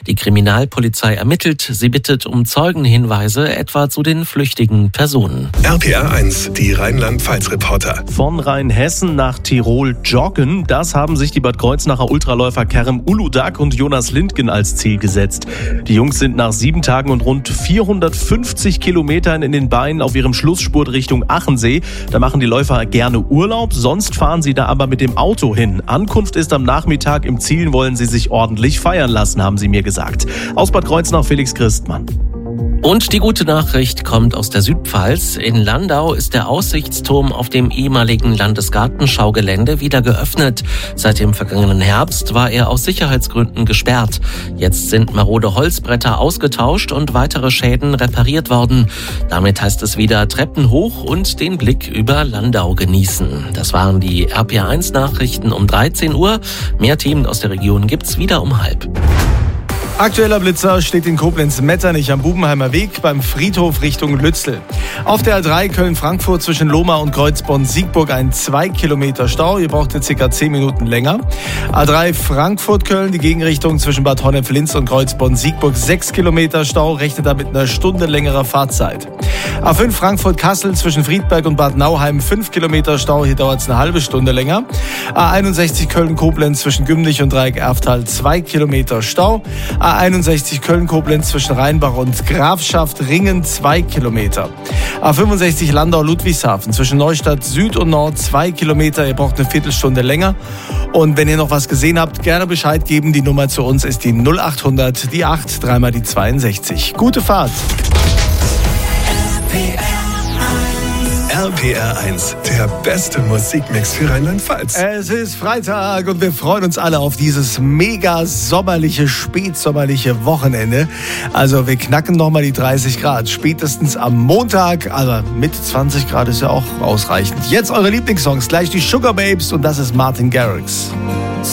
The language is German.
Die Kriminalpolizei ermittelt. Sie bittet um Zeugenhinweise, etwa zu den flüchtigen Personen. RPR 1, die Rheinland-Pfalz-Reporter. Von Rheinhessen nach Tirol joggen, das haben sich die Bad Kreuznacher Ultraläufer Kerem Uludag und Jonas Lindgen als Ziel gesetzt. Die Jungs sind nach 7 Tagen und rund 450 Kilometern in den Beinen auf ihrem Schlussspurt Richtung Achensee. Da machen die Läufer gerne Urlaub, sonst fahren sie da aber mit dem Auto hin. Ankunft ist am Nachmittag, im Ziel wollen sie sich ordentlich feiern lassen, haben sie mir gesagt. Aus Bad Kreuznach Felix Christmann. Und die gute Nachricht kommt aus der Südpfalz. In Landau ist der Aussichtsturm auf dem ehemaligen Landesgartenschaugelände wieder geöffnet. Seit dem vergangenen Herbst war er aus Sicherheitsgründen gesperrt. Jetzt sind marode Holzbretter ausgetauscht und weitere Schäden repariert worden. Damit heißt es wieder Treppen hoch und den Blick über Landau genießen. Das waren die RPR1-Nachrichten um 13 Uhr. Mehr Themen aus der Region gibt's wieder um 12:30. Aktueller Blitzer steht in Koblenz-Metternich am Bubenheimer Weg beim Friedhof Richtung Lützel. Auf der A3 Köln-Frankfurt zwischen Lohmar und Kreuzbonn-Siegburg ein 2 Kilometer Stau. Ihr braucht jetzt ca. 10 Minuten länger. A3 Frankfurt-Köln, die Gegenrichtung zwischen Bad Honnef-Linz und Kreuzbonn-Siegburg 6 Kilometer Stau, rechnet da mit einer Stunde längerer Fahrzeit. A5 Frankfurt-Kassel zwischen Friedberg und Bad Nauheim 5 Kilometer Stau, hier dauert es eine halbe Stunde länger. A61 Köln-Koblenz zwischen Gümnich und Dreieck-Erftal 2 Kilometer Stau. A61 Köln-Koblenz zwischen Rheinbach und Grafschaft Ringen 2 Kilometer. A65 Landau-Ludwigshafen zwischen Neustadt Süd und Nord 2 Kilometer. Ihr braucht eine Viertelstunde länger. Und wenn ihr noch was gesehen habt, gerne Bescheid geben. Die Nummer zu uns ist die 0800, die 8, dreimal die 62. Gute Fahrt. RPR 1, der beste Musikmix für Rheinland-Pfalz. Es ist Freitag und wir freuen uns alle auf dieses mega sommerliche, spätsommerliche Wochenende. Also wir knacken nochmal die 30 Grad, spätestens am Montag, aber mit 20 Grad ist ja auch ausreichend. Jetzt eure Lieblingssongs, gleich die Sugar Babes und das ist Martin Garrix.